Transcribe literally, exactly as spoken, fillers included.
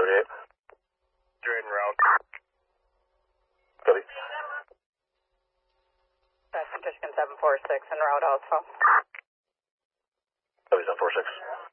thirty-eight. You're en route. Copy. Western Michigan seven four six en route also. Copy, seven four six.